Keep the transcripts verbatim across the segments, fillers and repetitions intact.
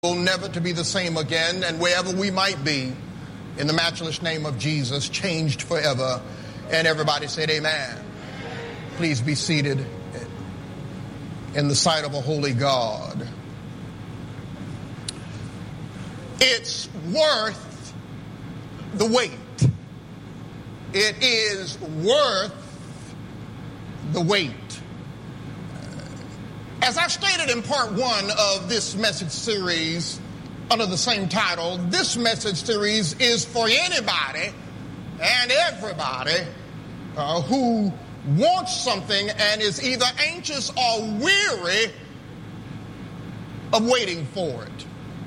Never to be the same again, and wherever we might be, in the matchless name of Jesus, changed forever. And everybody said amen. Please be seated in the sight of a holy God. It's worth the wait. It is worth the wait. As I stated in part one of this message series under the same title, this message series is for anybody and everybody uh, who wants something and is either anxious or weary of waiting for it.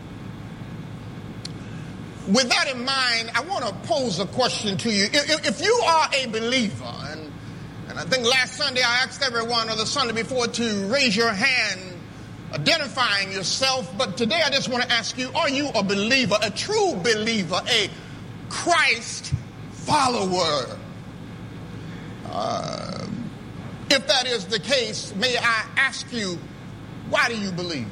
With that in mind, I want to pose a question to you. If, if you are a believer, and And I think last Sunday I asked everyone, or the Sunday before, to raise your hand identifying yourself. But today I just want to ask you, are you a believer, a true believer, a Christ follower? Uh, if that is the case, may I ask you, why do you believe?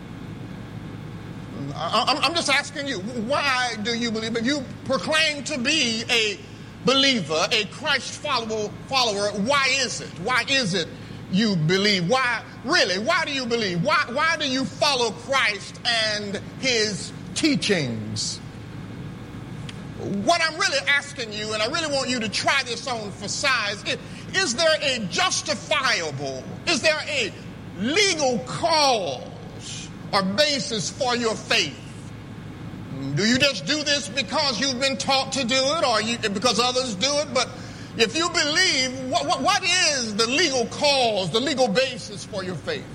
I, I'm just asking you, why do you believe? If you proclaim to be a believer, a Christ follower, follower, why is it? Why is it you believe? Why, really, why do you believe? Why, why do you follow Christ and his teachings? What I'm really asking you, and I really want you to try this on for size, is, is there a justifiable, is there a legal cause or basis for your faith? Do you just do this because you've been taught to do it, or you, because others do it? But if you believe, what, what, what is the legal cause, the legal basis for your faith?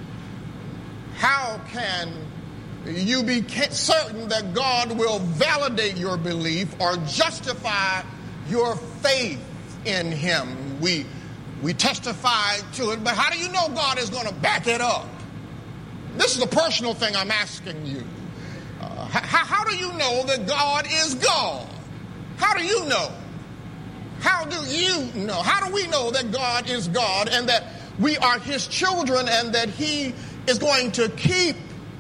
How can you be certain that God will validate your belief or justify your faith in him? We, we testify to it, but how do you know God is going to back it up? This is a personal thing I'm asking you. Uh, how, how do you know that God is God? How do you know? How do you know? How do we know that God is God and that we are his children and that he is going to keep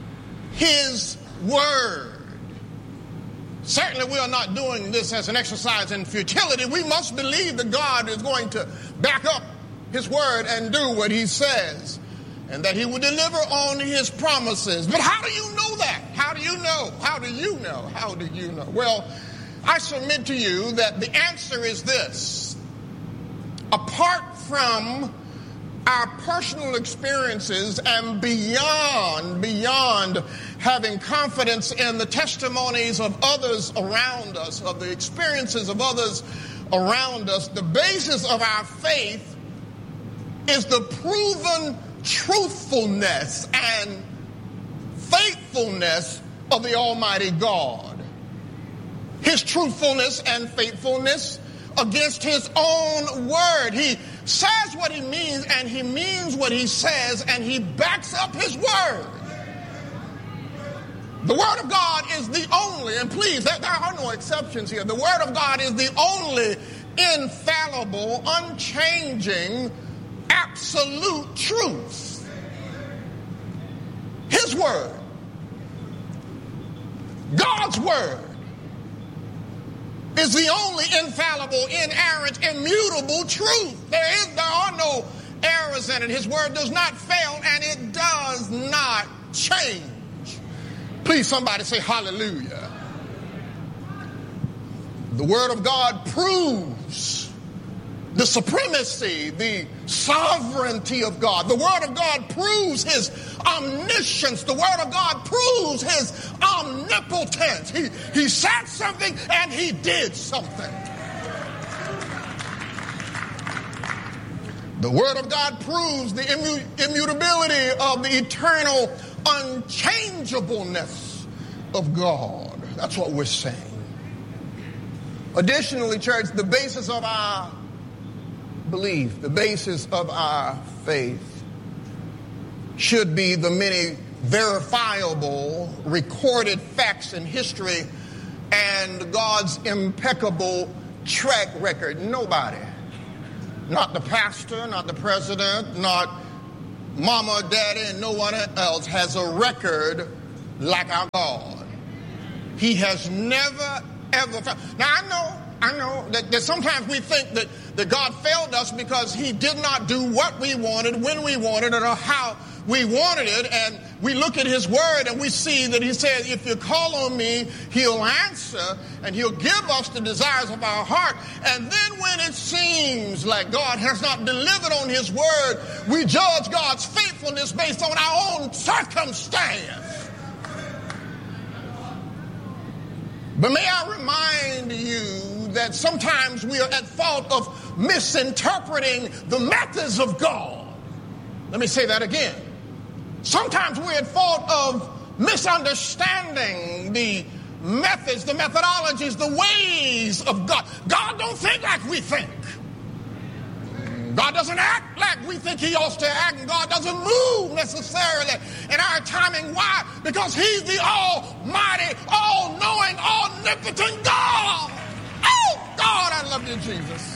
his word? Certainly we are not doing this as an exercise in futility. We must believe that God is going to back up his word and do what he says, and that he will deliver on his promises. But how do you know that? How do you know? How do you know? How do you know? Well, I submit to you that the answer is this. Apart from our personal experiences and beyond, beyond having confidence in the testimonies of others around us, of the experiences of others around us, the basis of our faith is the proven truthfulness and faithfulness of the Almighty God. His truthfulness and faithfulness against his own word. He says what he means, and he means what he says, and he backs up his word. The word of God is the only, and please, there, there are no exceptions here. The word of God is the only infallible, unchanging, absolute truth. His word, God's word, is the only infallible, inerrant, immutable truth. There is, there are no errors in it. His word does not fail, and it does not change. Please, somebody say hallelujah. The word of God proves the supremacy, the sovereignty of God. The word of God proves his omniscience. The word of God proves his omnipotence. He, he said something and he did something. The word of God proves the immu- immutability of the eternal unchangeableness of God. That's what we're saying. Additionally, church, the basis of our belief, the basis of our faith, should be the many verifiable, recorded facts in history and God's impeccable track record. Nobody, not the pastor, not the president, not mama, daddy, and no one else has a record like our God. He has never, ever failed. Now, I know, I know that, that sometimes we think that, that God failed us because he did not do what we wanted, when we wanted it, or how we wanted it. And we look at his word and we see that he said, if you call on me, he'll answer and he'll give us the desires of our heart. And then when it seems like God has not delivered on his word, we judge God's faithfulness based on our own circumstance. But may I remind you that sometimes we are at fault of misinterpreting the methods of God. Let me say that again. Sometimes we're at fault of misunderstanding the methods, the methodologies, the ways of God. God don't think like we think. God doesn't act like we think he ought to act, and God doesn't move necessarily in our timing. Why? Because he's the almighty, all-knowing, omnipotent God. Oh, God, I love you, Jesus.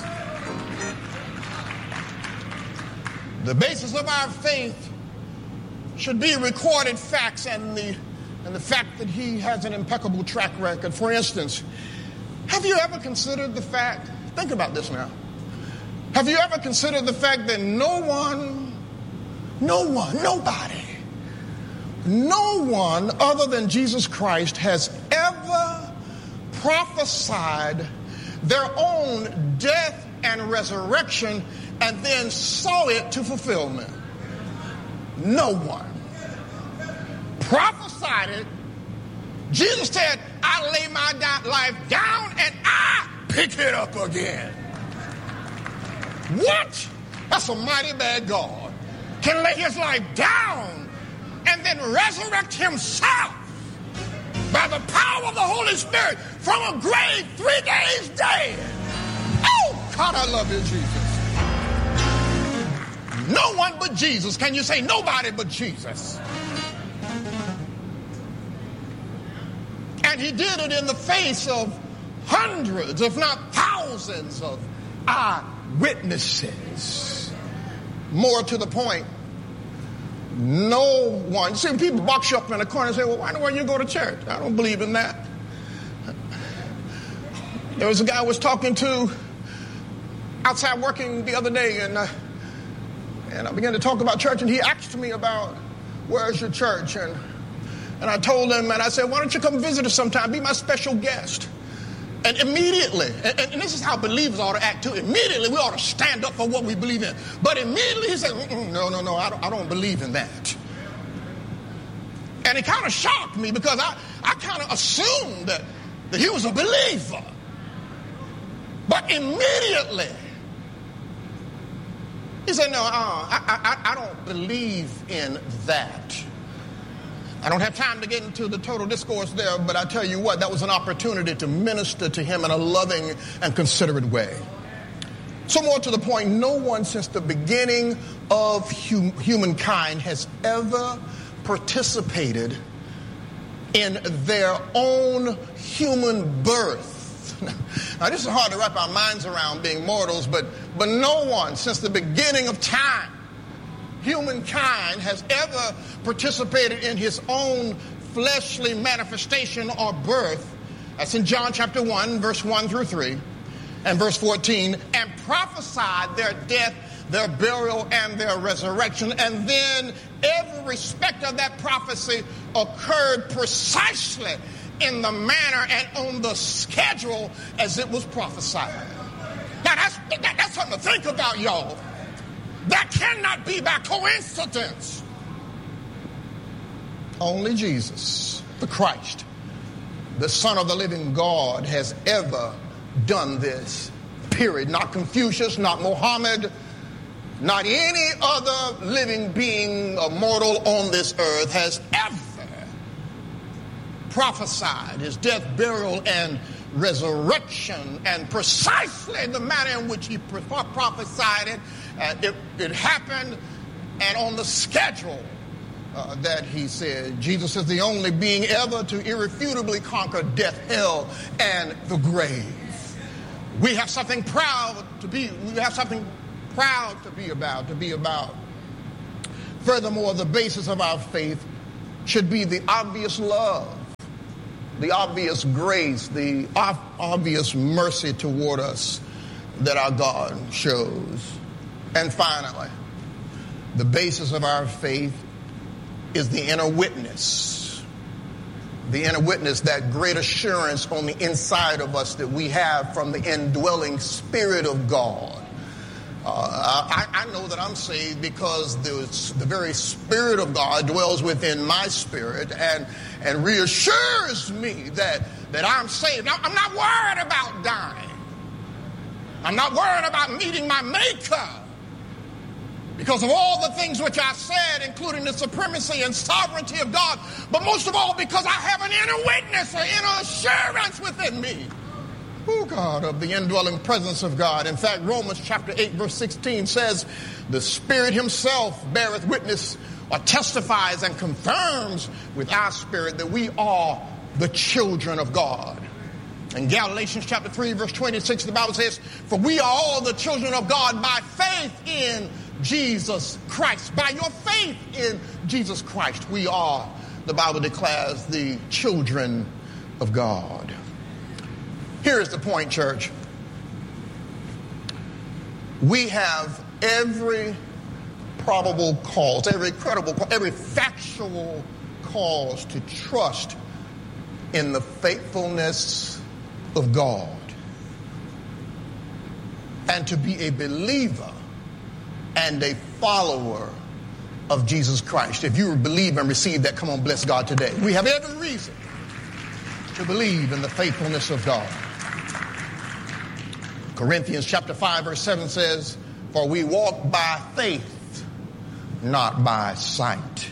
The basis of our faith should be recorded facts and the, and the fact that he has an impeccable track record. For instance, have you ever considered the fact, think about this now, have you ever considered the fact that no one, no one, nobody, no one other than Jesus Christ has ever prophesied their own death and resurrection and then saw it to fulfillment? No one. Prophesied it. Jesus said, I lay my life down and I pick it up again. What? That's a mighty bad God. Can lay his life down and then resurrect himself by the power of the Holy Spirit from a grave three days dead. Oh, God, I love you, Jesus. No one but Jesus. Can you say nobody but Jesus? And he did it in the face of hundreds, if not thousands, of eyewitnesses. More to the point, no one. See, people box you up in a corner and say, well, why don't you go to church? I don't believe in that. There was a guy I was talking to outside working the other day, and uh, and I began to talk about church, and he asked me about, where's your church? And and I told him, and I said, why don't you come visit us sometime? Be my special guest. And immediately, and, and this is how believers ought to act too, immediately we ought to stand up for what we believe in. But immediately he said, no, no, no, I don't, I don't believe in that. And it kind of shocked me because I, I kind of assumed that, that he was a believer. But immediately, he said, no, uh, I, I, I don't believe in that. I don't have time to get into the total discourse there, but I tell you what, that was an opportunity to minister to him in a loving and considerate way. So more to the point, no one since the beginning of hum- humankind has ever participated in their own human birth. Now, this is hard to wrap our minds around, being mortals, but, but no one since the beginning of time, humankind, has ever participated in his own fleshly manifestation or birth. That's in John chapter one, verse one through three, and verse fourteen, and prophesied their death, their burial, and their resurrection. And then every respect of that prophecy occurred precisely in the manner and on the schedule as it was prophesied. Now, that's, that, that's something to think about, y'all. That cannot be by coincidence. Only Jesus, the Christ, the Son of the living God, has ever done this, period. Not Confucius, not Muhammad, not any other living being or mortal on this earth has ever prophesied his death, burial, and resurrection, and precisely the manner in which he prophesied it. Uh, it, it happened, and on the schedule uh, that he said. Jesus is the only being ever to irrefutably conquer death, hell, and the grave. We have something proud to be, we have something proud to be about, to be about. Furthermore, the basis of our faith should be the obvious love, the obvious grace, the ob- obvious mercy toward us that our God shows. And finally, the basis of our faith is the inner witness. The inner witness, that great assurance on the inside of us that we have from the indwelling Spirit of God. Uh, I, I know that I'm saved because the, the very Spirit of God dwells within my spirit and, and reassures me that, that I'm saved. Now, I'm not worried about dying. I'm not worried about meeting my Maker because of all the things which I said, including the supremacy and sovereignty of God, but most of all because I have an inner witness, an inner assurance within me. Oh, God, of the indwelling presence of God. In fact, Romans chapter eight, verse sixteen says, the Spirit himself beareth witness or testifies and confirms with our spirit that we are the children of God. In Galatians chapter three, verse twenty-six, the Bible says, for we are all the children of God by faith in Jesus Christ. By your faith in Jesus Christ, we are, the Bible declares, the children of God. Here is the point, church. We have every probable cause, every credible, every factual cause to trust in the faithfulness of God and to be a believer and a follower of Jesus Christ. If you believe and receive that, come on, bless God today. We have every reason to believe in the faithfulness of God. Corinthians chapter five, verse seven says, for we walk by faith, not by sight.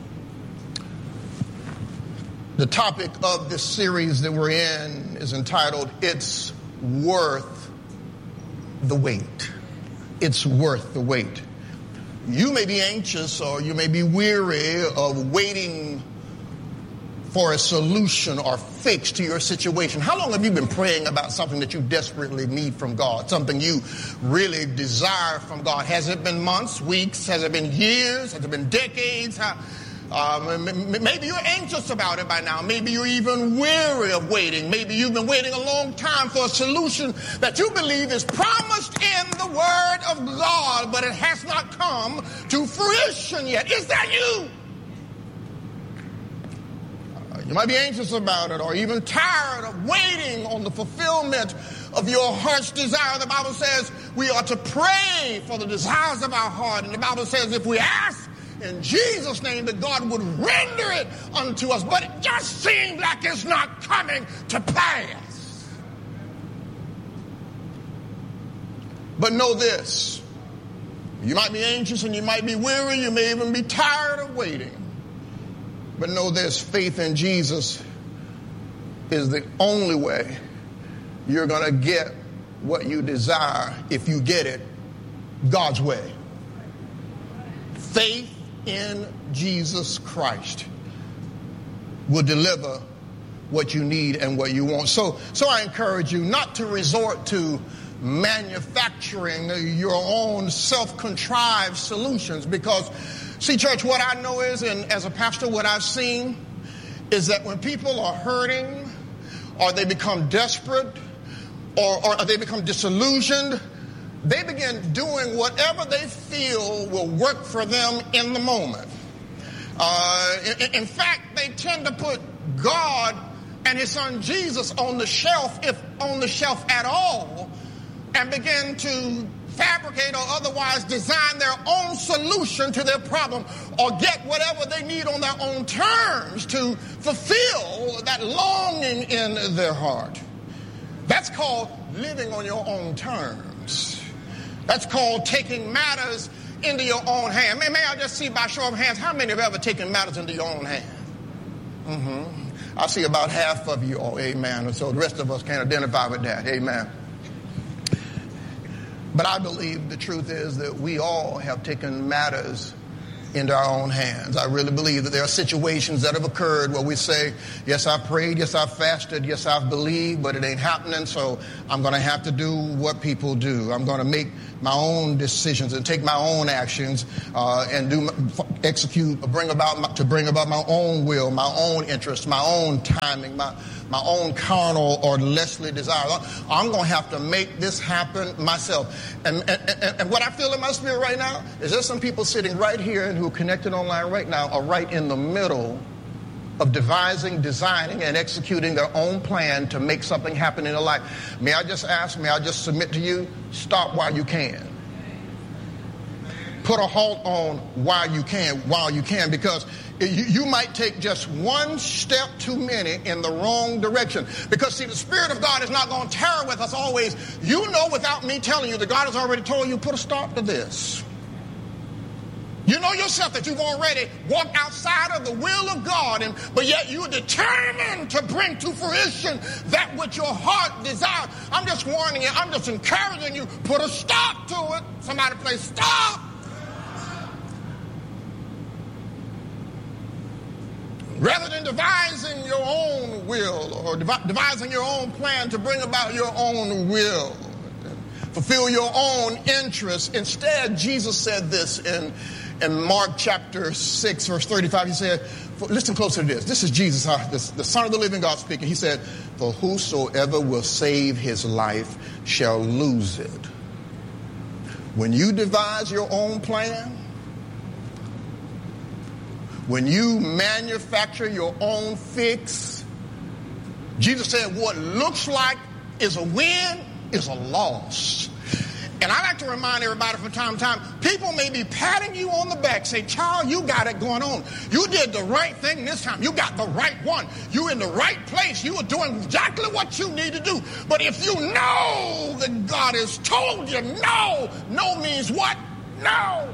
The topic of this series that we're in is entitled, It's Worth the Wait. It's worth the wait. You may be anxious or you may be weary of waiting for a solution or fix to your situation. How long have you been praying about something that you desperately need from God, something you really desire from God? Has it been months, weeks? Has it been years? Has it been decades? How, um, maybe you're anxious about it by now. Maybe you're even weary of waiting. Maybe you've been waiting a long time for a solution that you believe is promised in the Word of God, but it has not come to fruition yet. Is that you? You might be anxious about it or even tired of waiting on the fulfillment of your heart's desire. The Bible says we are to pray for the desires of our heart. And the Bible says if we ask in Jesus' name that God would render it unto us. But it just seems like it's not coming to pass. But know this. You might be anxious and you might be weary. You may even be tired of waiting. But know this, faith in Jesus is the only way you're going to get what you desire if you get it God's way. Faith in Jesus Christ will deliver what you need and what you want. So, so I encourage you not to resort to manufacturing your own self-contrived solutions because, see, church, what I know is, and as a pastor, what I've seen is that when people are hurting or they become desperate or, or they become disillusioned, they begin doing whatever they feel will work for them in the moment. Uh, in, in fact, they tend to put God and his son Jesus on the shelf, if on the shelf at all, and begin to fabricate or otherwise design their own solution to their problem or get whatever they need on their own terms to fulfill that longing in their heart. That's called living on your own terms. That's called taking matters into your own hand. May, may I just see by show of hands, how many have ever taken matters into your own hand? Mm-hmm. I see about half of you all, amen. And so the rest of us can't identify with that, amen. But I believe the truth is that we all have taken matters into our own hands. I really believe that there are situations that have occurred where we say, yes, I prayed, yes, I fasted, yes, I've believed, but it ain't happening, so I'm going to have to do what people do. I'm going to make my own decisions and take my own actions uh, and do execute, bring about my, to bring about my own will, my own interest, my own timing, my my own carnal or fleshly desires. I'm going to have to make this happen myself. And, and, and, and what I feel in my spirit right now is there's some people sitting right here and who are connected online right now are right in the middle of devising, designing, and executing their own plan to make something happen in their life. May I just ask, may I just submit to you, stop while you can. Put a halt on while you can, while you can, because you, you might take just one step too many in the wrong direction. Because, see, the Spirit of God is not going to tarry with us always. You know without me telling you that God has already told you, put a stop to this. You know yourself that you've already walked outside of the will of God, and but yet you're determined to bring to fruition that which your heart desires. I'm just warning you. I'm just encouraging you. Put a stop to it. Somebody play stop. Rather than devising your own will or devi- devising your own plan to bring about your own will, fulfill your own interests, instead, Jesus said this in In Mark chapter six, verse thirty-five, he said, listen closer to this. This is Jesus, the Son of the living God speaking. He said, for whosoever will save his life shall lose it. When you devise your own plan, when you manufacture your own fix, Jesus said what looks like is a win is a loss. And I like to remind everybody from time to time, people may be patting you on the back, say, child, you got it going on. You did the right thing this time. You got the right one. You're in the right place. You are doing exactly what you need to do. But if you know that God has told you no, no means what? No.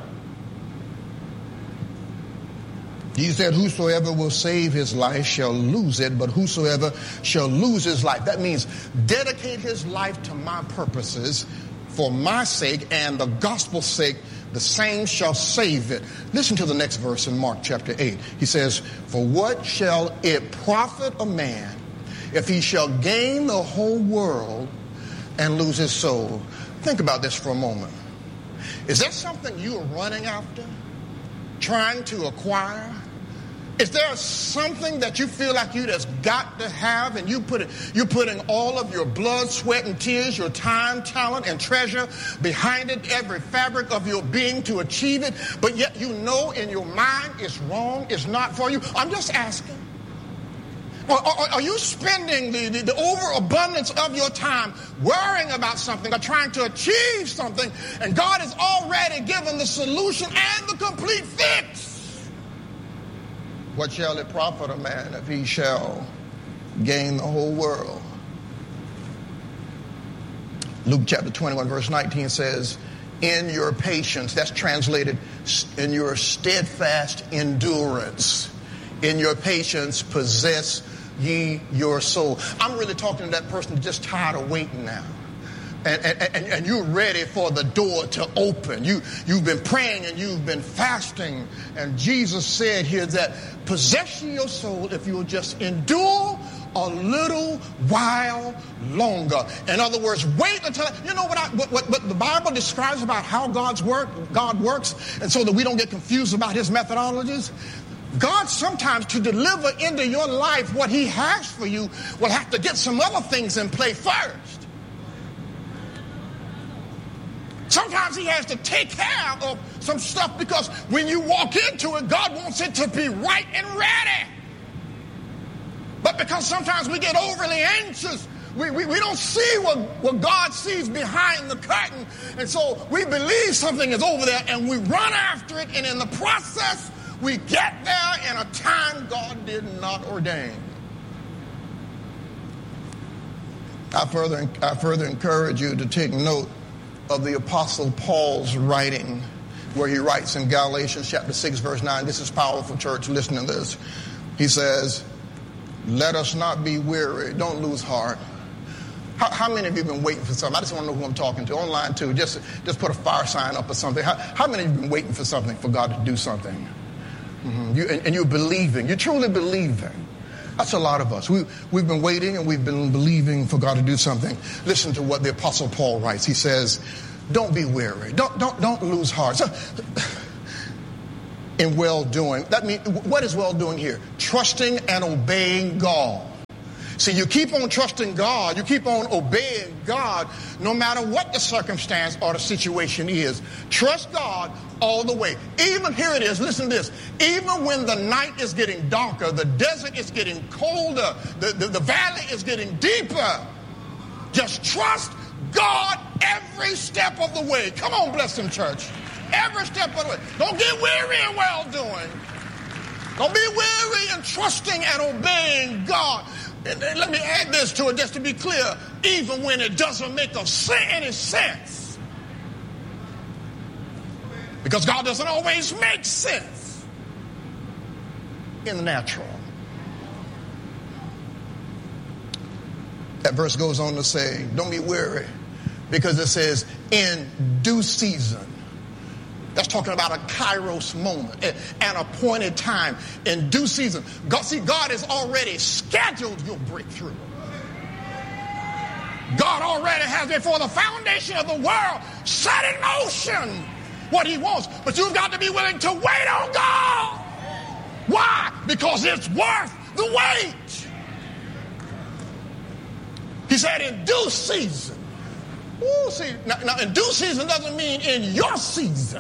He said, whosoever will save his life shall lose it, but whosoever shall lose his life. That means dedicate his life to my purposes, for my sake and the gospel's sake, the same shall save it. Listen to the next verse in Mark chapter eight. He says, for what shall it profit a man if he shall gain the whole world and lose his soul? Think about this for a moment. Is that something you are running after, trying to acquire? Is there something that you feel like you just got to have, and you put it, you're putting all of your blood, sweat, and tears, your time, talent, and treasure behind it, every fabric of your being to achieve it, but yet you know in your mind it's wrong, it's not for you? I'm just asking. Or, or, are you spending the, the, the overabundance of your time worrying about something or trying to achieve something, and God has already given the solution and the complete fix? What shall it profit a man if he shall gain the whole world? Luke chapter twenty-one, verse nineteen says, in your patience, that's translated, in your steadfast endurance, in your patience possess ye your soul. I'm really talking to that person who's just tired of waiting now. And, and, and you're ready for the door to open. You, you've been praying and you've been fasting. And Jesus said here that possess your soul if you'll just endure a little while longer. In other words, wait until, you know what, I, what, what, what the Bible describes about how God's work, God works, and so that we don't get confused about his methodologies? God sometimes, to deliver into your life what he has for you, will have to get some other things in play first. Sometimes he has to take care of some stuff because when you walk into it, God wants it to be right and ready. But because sometimes we get overly anxious, we, we, we don't see what, what God sees behind the curtain. And so we believe something is over there and we run after it. And in the process, we get there in a time God did not ordain. I further, I further encourage you to take note of the Apostle Paul's writing, where he writes in Galatians chapter six, verse nine. This is powerful, church. Listen to this. He says, let us not be weary. Don't lose heart. How, how many of you have been waiting for something? I just want to know who I'm talking to. Online, too. Just, just put a fire sign up or something. How, how many of you have been waiting for something, for God to do something? Mm-hmm. You, and, and you're believing. You're truly believing. That's a lot of us. We, we've been waiting and we've been believing for God to do something. Listen to what the Apostle Paul writes. He says, Don't be weary. Don't, don't, don't lose heart. So, in well-doing, that means, what is well-doing here? Trusting and obeying God. See, you keep on trusting God, you keep on obeying God, no matter what the circumstance or the situation is. Trust God all the way. Even, here it is, listen to this. Even when the night is getting darker, the desert is getting colder, the, the, the valley is getting deeper, just trust God every step of the way. Come on, bless him, church. Every step of the way. Don't get weary in well-doing. Don't be weary in trusting and obeying God. And let me add this to it just to be clear, even when it doesn't make any sense. Because God doesn't always make sense in the natural. That verse goes on to say, don't be weary, because it says, in due season. That's talking about a kairos moment, an appointed time, in due season. God, see, God has already scheduled your breakthrough. God already has, before the foundation of the world, set in motion what he wants. But you've got to be willing to wait on God. Why? Because it's worth the wait. He said in due season. Ooh, see, now, now in due season doesn't mean in your season,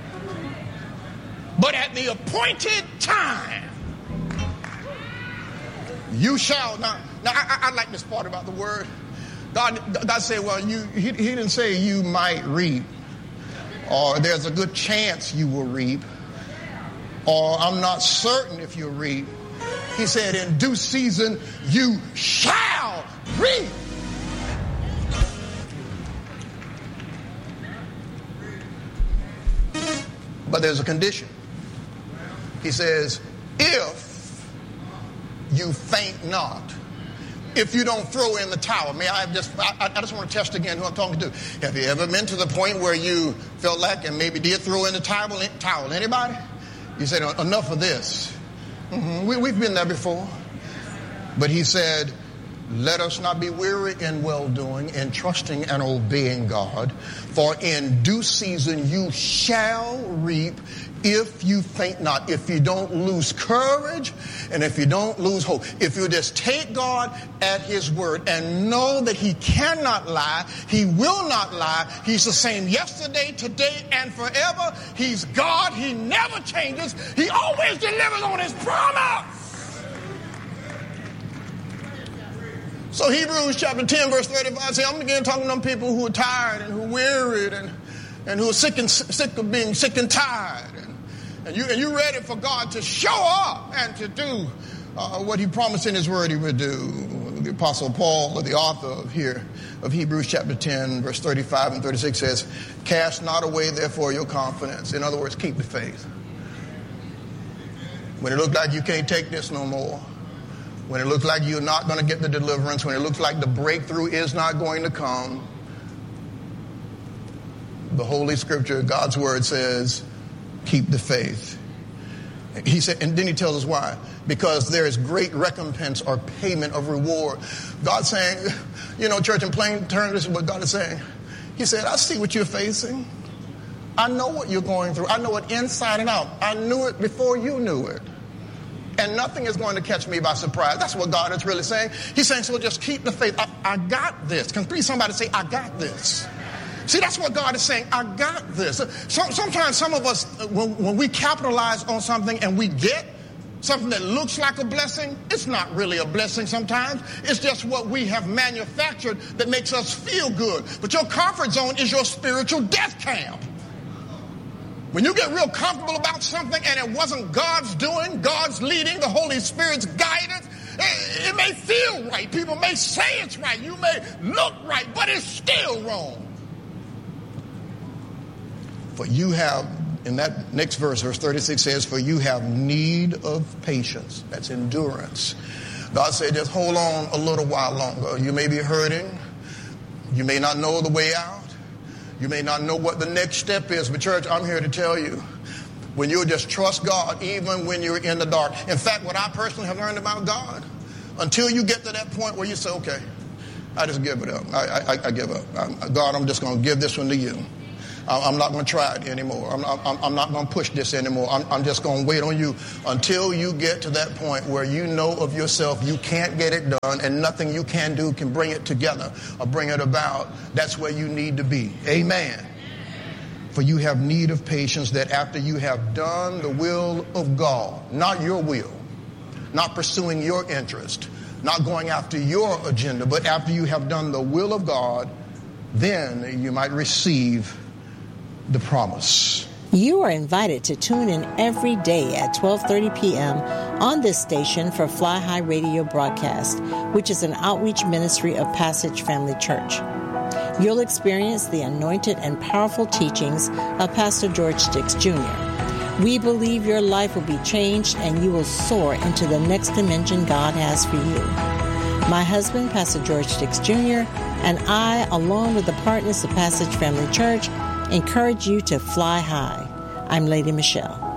but at the appointed time, you shall. Now, now I, I like this part about the word. God, God said, well, you, he, he didn't say you might reap, or there's a good chance you will reap, or I'm not certain if you'll reap. He said, in due season, you shall reap. But there's a condition. He says, if you faint not, if you don't throw in the towel. May I just, I, I just want to test again who I'm talking to. Have you ever been to the point where you felt like and maybe did throw in the towel? towel? Anybody? You said, enough of this. Mm-hmm. We, we've been there before. But he said, let us not be weary in well-doing, in trusting and obeying God. For in due season you shall reap if you faint not, if you don't lose courage, and if you don't lose hope. If you just take God at his word and know that he cannot lie, he will not lie. He's the same yesterday, today, and forever. He's God. He never changes. He always delivers on his promise. So Hebrews chapter ten, verse thirty-five says, I'm again talking to them people who are tired and who are wearied and, and who are sick and sick of being sick and tired. And, and, you, and you're ready for God to show up and to do uh, what he promised in his word he would do. The Apostle Paul, or the author of here of Hebrews chapter ten, verse thirty-five and thirty-six says, cast not away therefore your confidence. In other words, keep the faith. When it looks like you can't take this no more, when it looks like you're not going to get the deliverance, when it looks like the breakthrough is not going to come, the Holy Scripture, God's Word says, keep the faith. He said, and then he tells us why. Because there is great recompense or payment of reward. God's saying, you know, church, in plain terms, this is what God is saying. He said, I see what you're facing. I know what you're going through. I know it inside and out. I knew it before you knew it. And nothing is going to catch me by surprise. That's what God is really saying. He's saying, so just keep the faith. I, I got this. Can please somebody say, I got this? See, that's what God is saying. I got this. So, sometimes some of us, when, when we capitalize on something and we get something that looks like a blessing, it's not really a blessing sometimes. It's just what we have manufactured that makes us feel good. But your comfort zone is your spiritual death camp. When you get real comfortable about something and it wasn't God's doing, God's leading, the Holy Spirit's guidance, it, it may feel right. People may say it's right. You may look right, but it's still wrong. For you have, in that next verse, verse thirty-six says, for you have need of patience. That's endurance. God said, just hold on a little while longer. You may be hurting. You may not know the way out. You may not know what the next step is, but church, I'm here to tell you, when you just trust God, even when you're in the dark. In fact, what I personally have learned about God, until you get to that point where you say, okay, I just give it up. I, I, I give up. I'm, God, I'm just going to give this one to you. I'm not going to try it anymore. I'm, I'm, I'm not going to push this anymore. I'm, I'm just going to wait on you until you get to that point where you know of yourself you can't get it done and nothing you can do can bring it together or bring it about. That's where you need to be. Amen. For you have need of patience, that after you have done the will of God, not your will, not pursuing your interest, not going after your agenda, but after you have done the will of God, then you might receive the promise. You are invited to tune in every day at twelve thirty p.m. on this station for Fly High Radio broadcast, which is an outreach ministry of Passage Family Church. You'll experience the anointed and powerful teachings of Pastor George Dix Junior We believe your life will be changed and you will soar into the next dimension God has for you. My husband, Pastor George Dix Junior, and I, along with the partners of Passage Family Church, encourage you to fly high. I'm Lady Michelle.